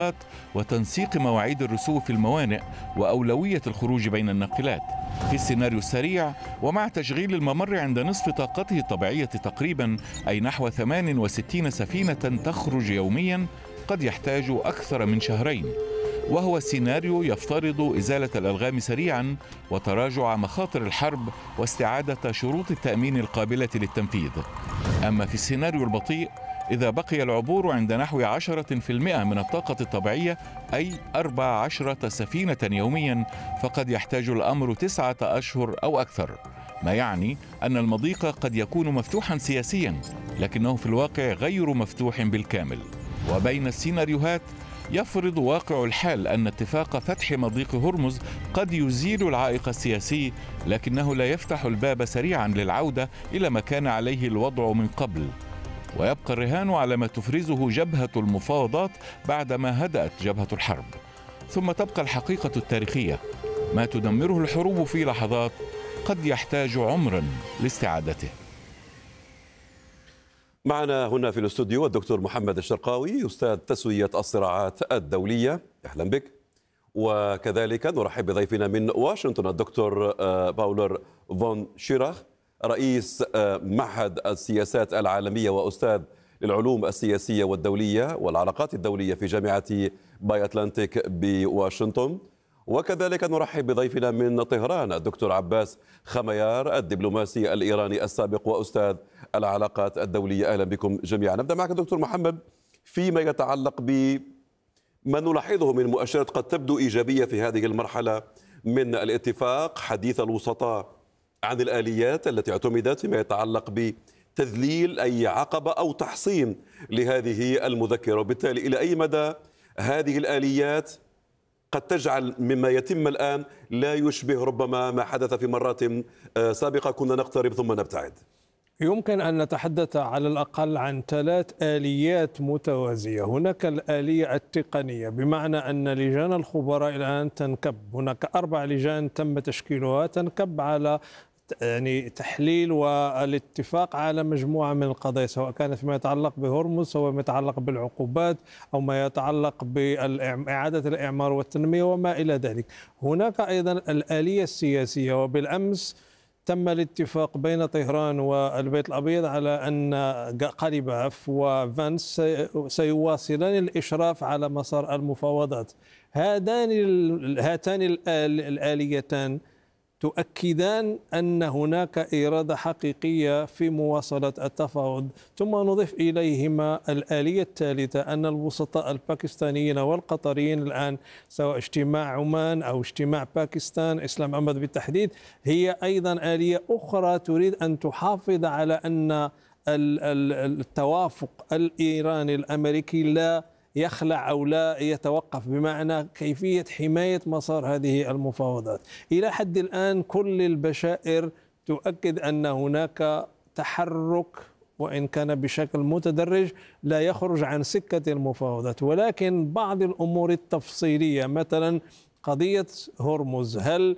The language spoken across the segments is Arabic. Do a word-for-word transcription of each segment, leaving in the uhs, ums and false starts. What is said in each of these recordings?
وتنسيق مواعيد الرسوب في الموانئ وأولوية الخروج بين الناقلات. في السيناريو السريع ومع تشغيل الممر عند نصف طاقته الطبيعية تقريبا، أي نحو ثمان وستين سفينة تخرج يوميا، قد يحتاج أكثر من شهرين، وهو سيناريو يفترض إزالة الألغام سريعا وتراجع مخاطر الحرب واستعادة شروط التأمين القابلة للتنفيذ. أما في السيناريو البطيء، إذا بقي العبور عند نحو عشرة في المئة من الطاقة الطبيعية، أي أربع عشرة سفينة يوميا، فقد يحتاج الأمر تسعة أشهر أو أكثر، ما يعني أن المضيق قد يكون مفتوحا سياسيا، لكنه في الواقع غير مفتوح بالكامل. وبين السيناريوهات يفرض واقع الحال أن اتفاق فتح مضيق هرمز قد يزيل العائق السياسي، لكنه لا يفتح الباب سريعا للعودة إلى ما كان عليه الوضع من قبل. ويبقى الرهان على ما تفرزه جبهة المفاوضات بعدما هدأت جبهة الحرب. ثم تبقى الحقيقة التاريخية: ما تدمره الحروب في لحظات قد يحتاج عمرا لاستعادته. معنا هنا في الاستوديو الدكتور محمد الشرقاوي، أستاذ تسوية الصراعات الدولية، أهلا بك. وكذلك نرحب بضيفنا من واشنطن الدكتور باولر فون شيراخ، رئيس معهد السياسات العالمية وأستاذ للعلوم السياسية والدولية والعلاقات الدولية في جامعة باي أتلانتيك بواشنطن. وكذلك نرحب بضيفنا من طهران الدكتور عباس خميار، الدبلوماسي الإيراني السابق وأستاذ العلاقات الدولية. أهلا بكم جميعا. نبدأ معك دكتور محمد فيما يتعلق بما نلاحظه من مؤشرات قد تبدو إيجابية في هذه المرحلة من الاتفاق، حديث الوسطاء عن الآليات التي اعتمدت فيما يتعلق بتذليل أي عقبة أو تحصين لهذه المذكرة، وبالتالي إلى أي مدى هذه الآليات قد تجعل مما يتم الآن لا يشبه ربما ما حدث في مرات سابقة، كنا نقترب ثم نبتعد؟ يمكن أن نتحدث على الأقل عن ثلاث آليات متوازية. هناك الآلية التقنية، بمعنى أن لجان الخبراء الآن تنكب، هناك أربع لجان تم تشكيلها تنكب على يعني تحليل والاتفاق على مجموعة من القضايا، سواء كانت فيما يتعلق بهرمز، سواء ما يتعلق بالعقوبات، أو ما يتعلق بإعادة الإعمار والتنمية وما إلى ذلك. هناك أيضا الآلية السياسية، وبالأمس تم الاتفاق بين طهران والبيت الأبيض على أن قليباف وفانس سيواصلان الإشراف على مسار المفاوضات. هاتان هاتان الآليتان تؤكدان أن هناك إرادة حقيقية في مواصلة التفاوض. ثم نضيف إليهما الآلية الثالثة، أن الوسطاء الباكستانيين والقطريين الآن، سواء اجتماع عمان أو اجتماع باكستان، إسلام أبد بالتحديد، هي أيضا آلية أخرى تريد أن تحافظ على أن التوافق الإيراني الأمريكي لا يخلع أو لا يتوقف، بمعنى كيفية حماية مسار هذه المفاوضات. إلى حد الآن كل البشائر تؤكد أن هناك تحرك، وإن كان بشكل متدرج، لا يخرج عن سكة المفاوضات. ولكن بعض الأمور التفصيلية، مثلا قضية هرمز، هل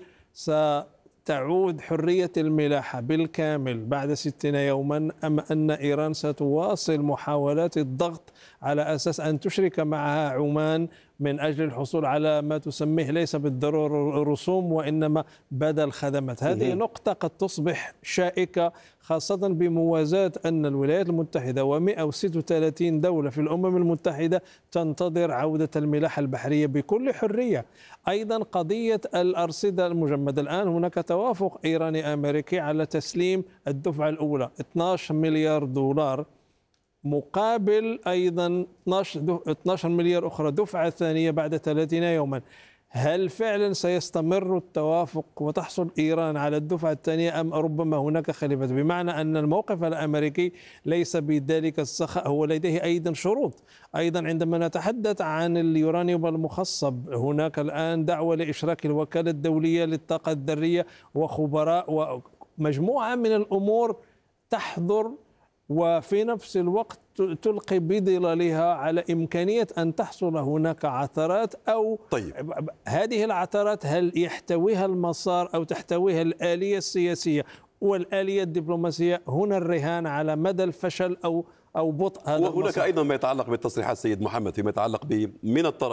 ستعود حرية الملاحة بالكامل بعد ستين يوما، أم أن إيران ستواصل محاولات الضغط على أساس أن تشرك معها عمان من أجل الحصول على ما تسميه ليس بالضرورة رسوم وإنما بدل خدمات. هذه نقطة قد تصبح شائكة، خاصة بموازاة أن الولايات المتحدة ومئة وستة وثلاثين دولة في الأمم المتحدة تنتظر عودة الملاحة البحرية بكل حرية. أيضا قضية الأرصدة المجمدة، الآن هناك توافق إيراني أمريكي على تسليم الدفعة الأولى اثني عشر مليار دولار، مقابل أيضا اثني عشر مليار أخرى دفعة ثانية بعد ثلاثين يوما. هل فعلا سيستمر التوافق وتحصل إيران على الدفعة الثانية، أم ربما هناك خلافات؟ بمعنى أن الموقف الأمريكي ليس بذلك السخاء، هو لديه أيضا شروط. أيضا عندما نتحدث عن اليورانيوم المخصب، هناك الآن دعوة لإشراك الوكالة الدولية للطاقة الذرية وخبراء ومجموعة من الأمور تحضر، وفي نفس الوقت تلقي بظلالها على إمكانية أن تحصل هناك عثرات أو طيب. هذه العثرات هل يحتويها المسار أو تحتويها الآلية السياسية والآلية الدبلوماسية؟ هنا الرهان على مدى الفشل أو أو بطء هذا وهناك المسار. أيضا ما يتعلق بالتصريحات سيد محمد فيما يتعلق من الطرف